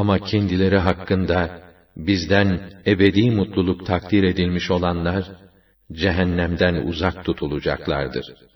Ama kendileri hakkında bizden ebedi mutluluk takdir edilmiş olanlar cehennemden uzak tutulacaklardır.